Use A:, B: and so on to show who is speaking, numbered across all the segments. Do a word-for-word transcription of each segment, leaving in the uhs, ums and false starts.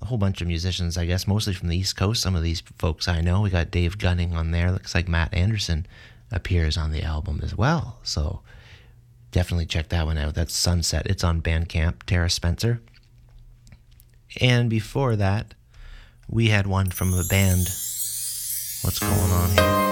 A: whole bunch of musicians, I guess, mostly from the East Coast. Some of these folks I know. We got Dave Gunning on there. Looks like Matt Anderson appears on the album as well. So definitely check that one out. That's Sunset. It's on Bandcamp, Tara Spencer. And before that, we had one from a band. What's going on here?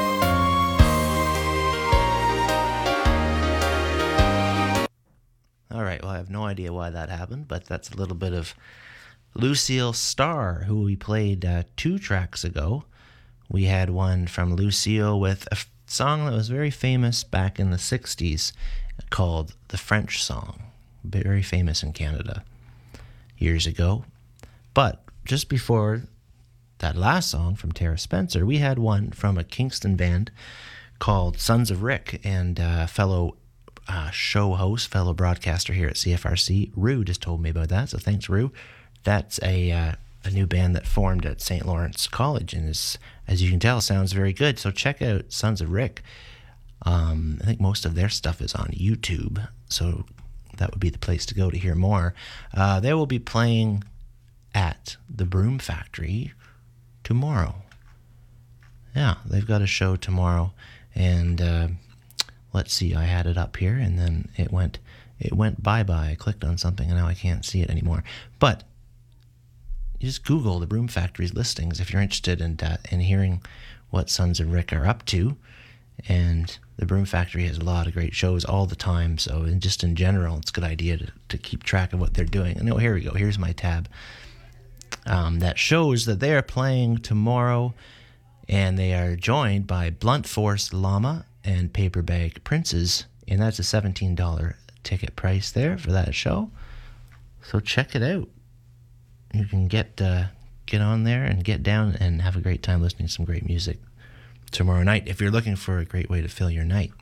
A: All right, well, I have no idea why that happened, but that's a little bit of Lucille Starr, who we played uh, two tracks ago. We had one from Lucille with a f- song that was very famous back in the sixties called The French Song. Very famous in Canada years ago. But just before that last song from Tara Spencer, we had one from a Kingston band called Sons of Rick, and uh, fellow uh, show host, fellow broadcaster here at C F R C, Rue, just told me about that, so thanks, Rue. That's a uh, a new band that formed at Saint Lawrence College, and is, as you can tell, sounds very good. So check out Sons of Rick. Um, I think most of their stuff is on YouTube, so that would be the place to go to hear more. Uh, they will be playing at the Broom Factory tomorrow. Yeah, they've got a show tomorrow, and uh, let's see, I had it up here, and then it went it went bye-bye. I clicked on something, and now I can't see it anymore. But you just Google the Broom Factory's listings if you're interested in, uh, in hearing what Sons of Rick are up to. And the Broom Factory has a lot of great shows all the time, so and just in general, it's a good idea to, to keep track of what they're doing. And oh, here we go. Here's my tab. Um, that shows that they are playing tomorrow, and they are joined by Blunt Force Llama and Paperbag Princes, and that's a seventeen dollars ticket price there for that show. So check it out. You can get uh, get on there and get down and have a great time listening to some great music tomorrow night if you're looking for a great way to fill your night.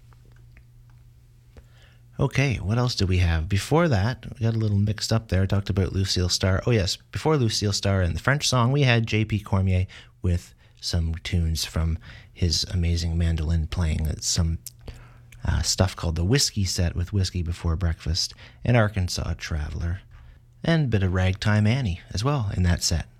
A: Okay, what else do we have? Before that, we got a little mixed up there. I talked about Lucille Starr. Oh, yes, before Lucille Starr and the French Song, we had J P Cormier with some tunes from his amazing mandolin playing. It's some uh, stuff called the Whiskey Set with Whiskey Before Breakfast and Arkansas Traveler, and a bit of Ragtime Annie as well in that set.